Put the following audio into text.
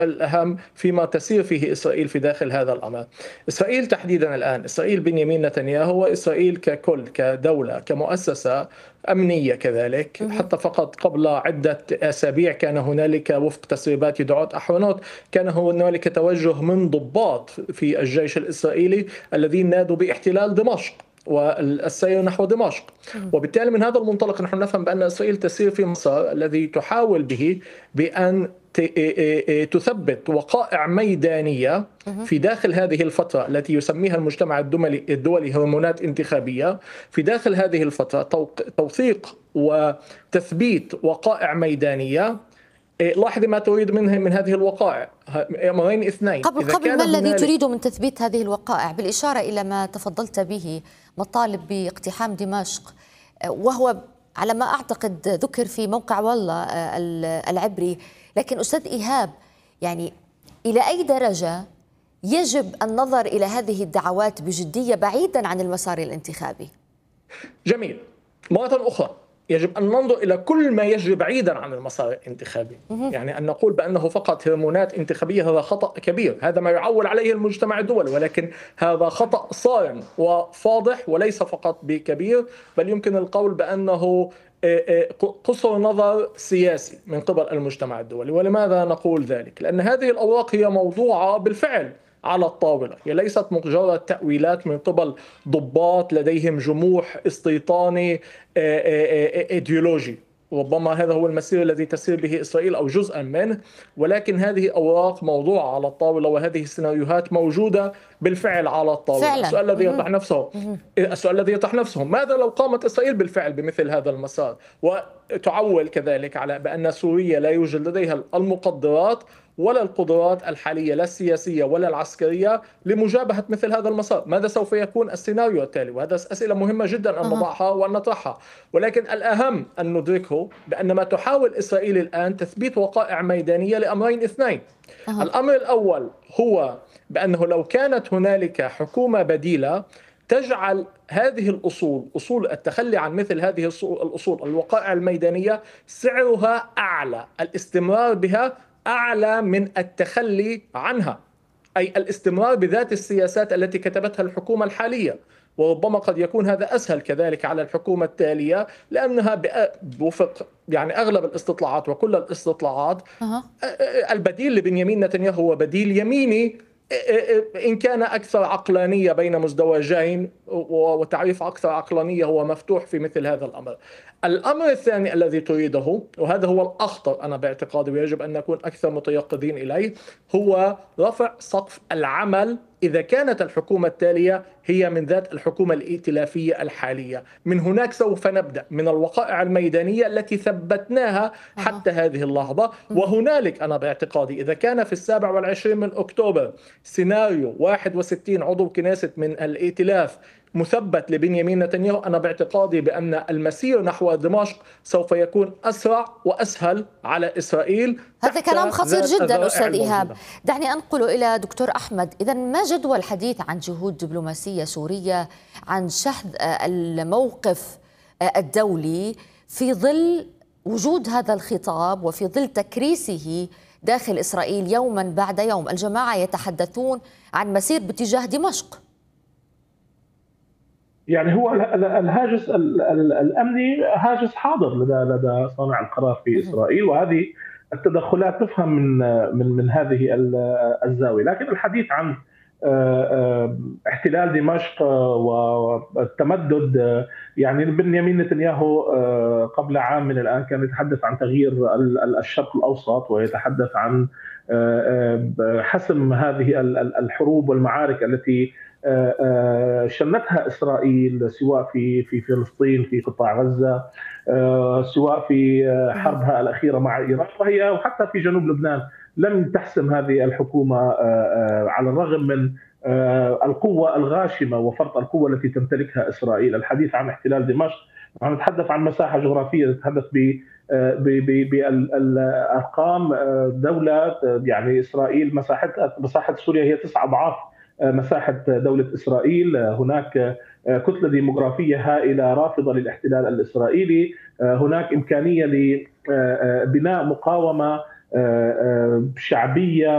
الأهم فيما تسير فيه إسرائيل في داخل هذا الأمر. إسرائيل تحديدا الآن، إسرائيل بنيامين نتنياهو وإسرائيل ككل كدولة كمؤسسة أمنية كذلك، مهم. حتى فقط قبل عدة أسابيع كان هنالك وفق تسريبات يدعوت أحرنوت كان هنالك توجه من ضباط في الجيش الإسرائيلي الذين نادوا باحتلال دمشق والسير نحو دمشق. مهم. وبالتالي من هذا المنطلق نحن نفهم بأن إسرائيل تسير في مسار الذي تحاول به بأن تثبت وقائع ميدانية مهم. في داخل هذه الفترة التي يسميها المجتمع الدولي هرمونات انتخابية. في داخل هذه الفترة توثيق وتثبيت وقائع ميدانية. لاحظي ما تريد منه من هذه الوقائع، أمرين اثنين. قبل ما الذي تريد من تثبيت هذه الوقائع؟ بالإشارة إلى ما تفضلت به، مطالب باقتحام دمشق، وهو على ما أعتقد ذكر في موقع والله العبري. لكن أستاذ إيهاب، يعني إلى أي درجة يجب النظر إلى هذه الدعوات بجدية بعيدا عن المسار الانتخابي؟ جميل. مرة أخرى يجب أن ننظر إلى كل ما يجري بعيدا عن المسار الانتخابي. يعني أن نقول بأنه فقط هرمونات انتخابية هذا خطأ كبير، هذا ما يعول عليه المجتمع الدولي، ولكن هذا خطأ صارم وفاضح وليس فقط بكبير، بل يمكن القول بأنه قصر نظر سياسي من قبل المجتمع الدولي. ولماذا نقول ذلك؟ لأن هذه الأوراق هي موضوعة بالفعل على الطاولة، هي ليست مجرد تأويلات من قبل ضباط لديهم جموح استيطاني ايديولوجي. ربما هذا هو المسير الذي تسير به إسرائيل أو جزءا منه، ولكن هذه أوراق موضوعة على الطاولة، وهذه السيناريوهات موجودة بالفعل على الطاولة. فعلا. السؤال الذي يطرح نفسه ماذا لو قامت إسرائيل بالفعل بمثل هذا المسار، وتعول كذلك على بأن سوريا لا يوجد لديها المقدرات ولا القدرات الحالية لا السياسية ولا العسكرية لمجابهة مثل هذا المسار؟ ماذا سوف يكون السيناريو التالي؟ وهذا أسئلة مهمة جدا أن نضعها وأن نطرحها، ولكن الأهم أن ندركه بأن ما تحاول إسرائيل الآن تثبيت وقائع ميدانية لأمرين اثنين. الأمر الأول هو بأنه لو كانت هنالك حكومة بديلة تجعل هذه الأصول، أصول التخلي عن مثل هذه الأصول الوقائع الميدانية، سعرها أعلى، الاستمرار بها أعلى من التخلي عنها، أي الاستمرار بذات السياسات التي كتبتها الحكومة الحالية. وربما قد يكون هذا أسهل كذلك على الحكومة التالية، لأنها بوفق يعني أغلب الاستطلاعات وكل الاستطلاعات البديل لبنيامين نتنياهو هو بديل يميني، إن كان أكثر عقلانية بين مزدوجين، وتعريف أكثر عقلانية هو مفتوح في مثل هذا الأمر. الأمر الثاني الذي تريده، وهذا هو الأخطر أنا باعتقادي ويجب أن نكون أكثر متيقظين إليه، هو رفع سقف العمل إذا كانت الحكومة التالية هي من ذات الحكومة الائتلافية الحالية. من هناك سوف نبدأ من الوقائع الميدانية التي ثبتناها حتى هذه اللحظة. وهنالك أنا باعتقادي إذا كان في 27 من أكتوبر سيناريو 61 عضو كنيست من الائتلاف مثبت لبنيامين نتنياهو، أنا باعتقادي بأن المسير نحو دمشق سوف يكون أسرع وأسهل على إسرائيل. هذا كلام خطير جدا أستاذ إيهاب. دعني أنقل إلى دكتور أحمد. إذن ما جدوى الحديث عن جهود دبلوماسية سورية، عن شحذ الموقف الدولي في ظل وجود هذا الخطاب وفي ظل تكريسه داخل إسرائيل يوما بعد يوم؟ الجماعة يتحدثون عن مسير باتجاه دمشق. يعني هو الهاجس الأمني هاجس حاضر لدى صانع القرار في إسرائيل، وهذه التدخلات تفهم من هذه الزاوية. لكن الحديث عن احتلال دمشق والتمدد، يعني بنيامين نتنياهو قبل عام من الآن كان يتحدث عن تغيير الشرق الأوسط، ويتحدث عن حسم هذه الحروب والمعارك التي شنتها إسرائيل، سواء في فلسطين، في قطاع غزة، سواء في حربها الأخيرة مع إيران، وحتى في جنوب لبنان لم تحسم هذه الحكومة على الرغم من القوة الغاشمة وفرط القوة التي تمتلكها إسرائيل. الحديث عن احتلال دمشق، نحن نتحدث عن مساحة جغرافية، نتحدث بالأرقام. دولة يعني إسرائيل مساحة سوريا هي 9 أضعاف مساحة دولة إسرائيل. هناك كتلة ديموغرافية هائلة رافضة للاحتلال الإسرائيلي. هناك إمكانية لبناء مقاومة شعبية